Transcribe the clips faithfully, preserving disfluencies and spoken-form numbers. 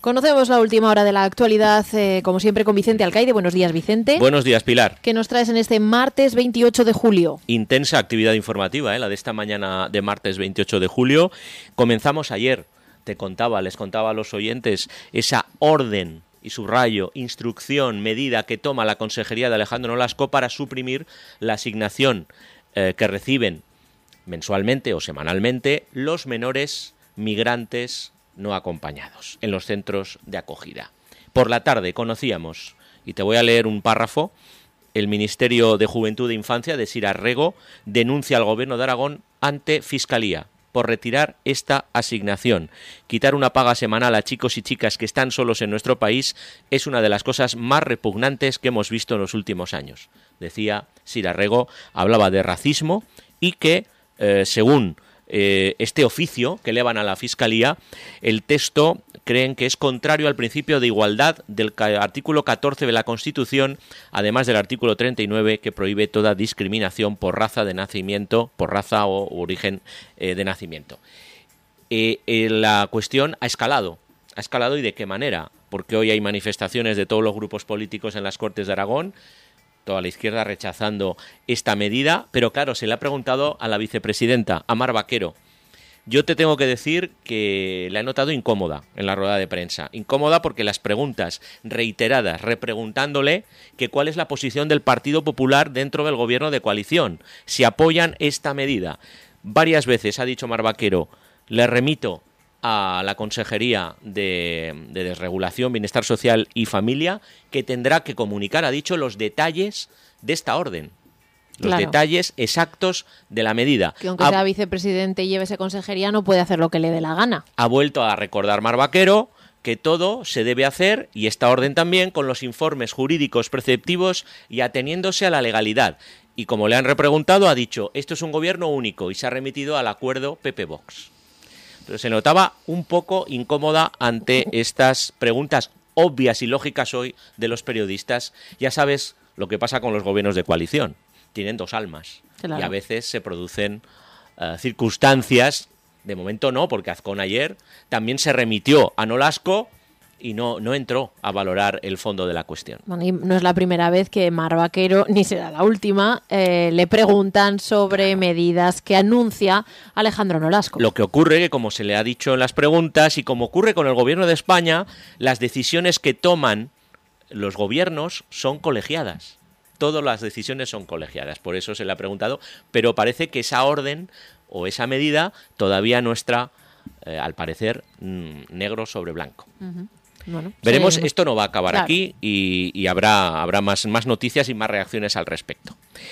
Conocemos la última hora de la actualidad, eh, como siempre, con Vicente Alcaide. Buenos días, Vicente. Buenos días, Pilar. ¿Qué nos traes en este martes veintiocho de julio? Intensa actividad informativa, ¿eh? La de esta mañana de martes veintiocho de julio. Comenzamos ayer, te contaba, les contaba a los oyentes, esa orden, y subrayo, instrucción, medida que toma la Consejería de Alejandro Nolasco para suprimir la asignación eh, que reciben mensualmente o semanalmente los menores migrantes no acompañados en los centros de acogida. Por la tarde conocíamos, y te voy a leer un párrafo, el Ministerio de Juventud e Infancia de Sira Rego denuncia al Gobierno de Aragón ante Fiscalía por retirar esta asignación. Quitar una paga semanal a chicos y chicas que están solos en nuestro país es una de las cosas más repugnantes que hemos visto en los últimos años. Decía Sira Rego, hablaba de racismo y que, eh, según Eh, este oficio que elevan a la Fiscalía, el texto creen que es contrario al principio de igualdad del artículo catorce de la Constitución, además del artículo treinta y nueve que prohíbe toda discriminación por raza de nacimiento, por raza o origen eh, de nacimiento. Eh, eh, la cuestión ha escalado, ha escalado y de qué manera, porque hoy hay manifestaciones de todos los grupos políticos en las Cortes de Aragón, toda la izquierda rechazando esta medida, pero claro, se le ha preguntado a la vicepresidenta, a Mar Vaquero. Yo te tengo que decir que la he notado incómoda en la rueda de prensa. Incómoda porque las preguntas reiteradas, repreguntándole que cuál es la posición del Partido Popular dentro del gobierno de coalición, si apoyan esta medida. Varias veces ha dicho Mar Vaquero, le remito a la Consejería de, de Desregulación, Bienestar Social y Familia, que tendrá que comunicar, ha dicho, los detalles de esta orden. Los Claro. detalles exactos de la medida. Que aunque ha, sea vicepresidente y lleve esa consejería, no puede hacer lo que le dé la gana. ha vuelto a recordar Mar Vaquero que todo se debe hacer, y esta orden también, con los informes jurídicos preceptivos y ateniéndose a la legalidad. Y como le han repreguntado, ha dicho, esto es un gobierno único, y se ha remitido al acuerdo P P-Vox. Pero se notaba un poco incómoda ante estas preguntas obvias y lógicas hoy de los periodistas. Ya sabes lo que pasa con los gobiernos de coalición. Tienen dos almas. Claro. Y a veces se producen uh, circunstancias, de momento no, porque Azcón ayer también se remitió a Nolasco y no, no entró a valorar el fondo de la cuestión. Bueno, y no es la primera vez que Mar Vaquero, ni será la última, eh, le preguntan sobre medidas que anuncia Alejandro Nolasco. Lo que ocurre, que como se le ha dicho en las preguntas y como ocurre con el gobierno de España, las decisiones que toman los gobiernos son colegiadas. Todas las decisiones son colegiadas, por eso se le ha preguntado, pero parece que esa orden o esa medida todavía no está, eh, al parecer, mmm, negro sobre blanco. Uh-huh. Bueno, Veremos, sí. esto no va a acabar Claro. aquí y, y habrá, habrá más, más noticias y más reacciones al respecto.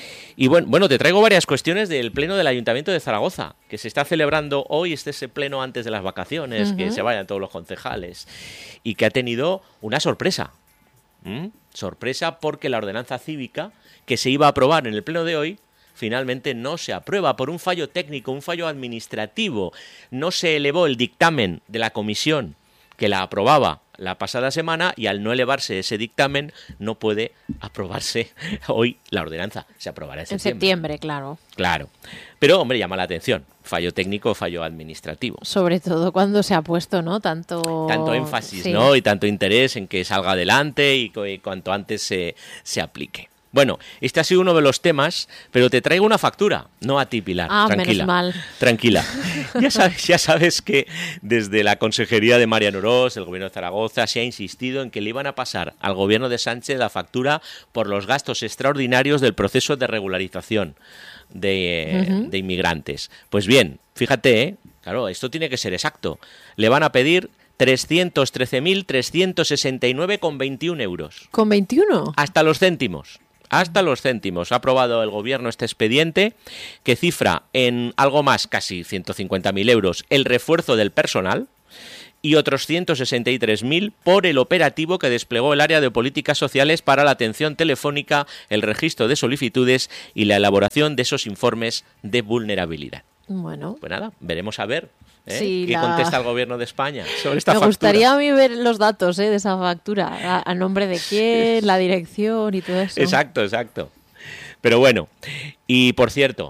Y bueno, bueno, te traigo varias cuestiones del pleno del Ayuntamiento de Zaragoza, que se está celebrando hoy, este es el pleno antes de las vacaciones, uh-huh. que se vayan todos los concejales, y que ha tenido una sorpresa. ¿Mm? Sorpresa porque la ordenanza cívica que se iba a aprobar en el pleno de hoy finalmente no se aprueba por un fallo técnico, un fallo administrativo. No se elevó el dictamen de la comisión que la aprobaba la pasada semana y al no elevarse ese dictamen no puede aprobarse hoy la ordenanza. Se aprobará en septiembre. En septiembre, claro. Claro. Pero, hombre, llama la atención. Fallo técnico, fallo administrativo. Sobre todo cuando se ha puesto, ¿no? Tanto, tanto énfasis, sí. ¿no? Y tanto interés en que salga adelante y, y cuanto antes se, se aplique. Bueno, este ha sido uno de los temas, pero te traigo una factura, no a ti, Pilar. Ah, tranquila, menos mal. Tranquila. Ya sabes, ya sabes que desde la Consejería de Mariano Orós, el Gobierno de Zaragoza, se ha insistido en que le iban a pasar al Gobierno de Sánchez la factura por los gastos extraordinarios del proceso de regularización de, uh-huh. de inmigrantes. Pues bien, fíjate, ¿eh? Claro, esto tiene que ser exacto. Le van a pedir trescientos trece mil trescientos sesenta y nueve con veintiún euros. ¿Con veintiuno? Hasta los céntimos. Hasta los céntimos. Ha aprobado el Gobierno este expediente que cifra en algo más, casi ciento cincuenta mil euros, el refuerzo del personal y otros ciento sesenta y tres mil por el operativo que desplegó el área de políticas sociales para la atención telefónica, el registro de solicitudes y la elaboración de esos informes de vulnerabilidad. Bueno. Pues nada, veremos a ver ¿eh? Sí, qué la... contesta el Gobierno de España sobre esta Me factura. Me gustaría a mí ver los datos ¿eh? de esa factura, a, a nombre de quién, la dirección y todo eso. Exacto, exacto. Pero bueno, y por cierto,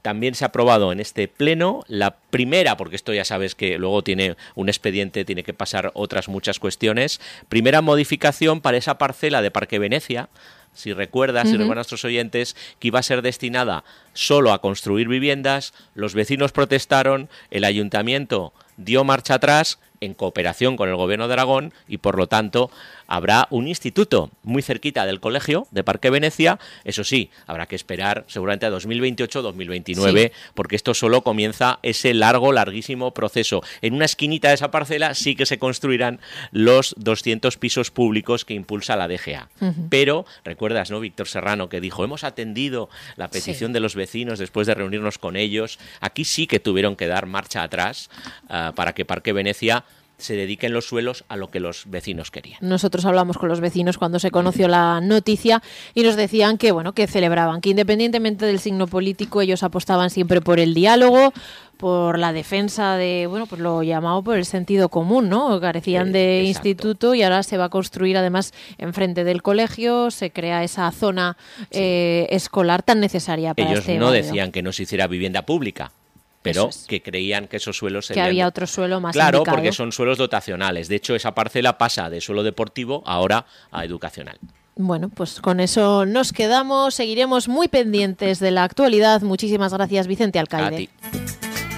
también se ha aprobado en este pleno la primera, porque esto ya sabes que luego tiene un expediente, tiene que pasar otras muchas cuestiones, primera modificación para esa parcela de Parque Venecia. Si recuerdas, uh-huh. si recuerdan nuestros oyentes, que iba a ser destinada solo a construir viviendas, los vecinos protestaron, el ayuntamiento dio marcha atrás en cooperación con el Gobierno de Aragón y, por lo tanto, habrá un instituto muy cerquita del colegio de Parque Venecia. Eso sí, habrá que esperar seguramente a dos mil veintiocho dos mil veintinueve, sí. porque esto solo comienza ese largo, larguísimo proceso. En una esquinita de esa parcela sí que se construirán los doscientos pisos públicos que impulsa la D G A. Uh-huh. Pero, recuerdas, ¿no, Víctor Serrano, que dijo, hemos atendido la petición sí. de los vecinos después de reunirnos con ellos? Aquí sí que tuvieron que dar marcha atrás uh, para que Parque Venecia se dediquen los suelos a lo que los vecinos querían. Nosotros hablamos con los vecinos cuando se conoció la noticia y nos decían que, bueno, que celebraban, que independientemente del signo político, ellos apostaban siempre por el diálogo, por la defensa de, bueno, pues lo llamado por el sentido común, ¿no? Carecían de eh, instituto y ahora se va a construir además enfrente del colegio, se crea esa zona sí. eh, escolar tan necesaria para ellos este no barrio. Decían que no se hiciera vivienda pública, pero es. que creían que esos suelos serían... Que había otro suelo más Claro, indicado. Porque son suelos dotacionales. De hecho, esa parcela pasa de suelo deportivo ahora a educacional. Bueno, pues con eso nos quedamos. Seguiremos muy pendientes de la actualidad. Muchísimas gracias, Vicente Alcaide. A ti.